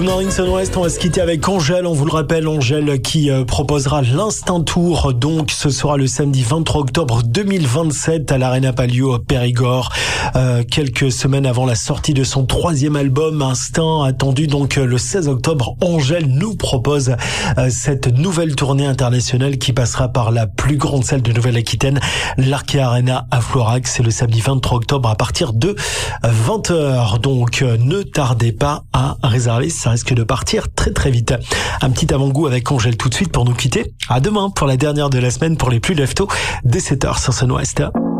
Good Morning Sun West, on va se quitter avec Angèle. On vous le rappelle, Angèle qui proposera l'Instant Tour. Donc, ce sera le samedi 23 octobre 2027 à l'Arena Palio à Périgord. Quelques semaines avant la sortie de son 3e album, Instinct, attendu donc le 16 octobre. Angèle nous propose cette nouvelle tournée internationale qui passera par la plus grande salle de Nouvelle-Aquitaine, l'Arkea Arena à Florac. C'est le samedi 23 octobre à partir de 20h. Donc, ne tardez pas à réserver, ça risque de partir très très vite. Un petit avant-goût avec Angèle tout de suite pour nous quitter. À demain pour la dernière de la semaine pour les plus leftos dès 7h sur Sun West.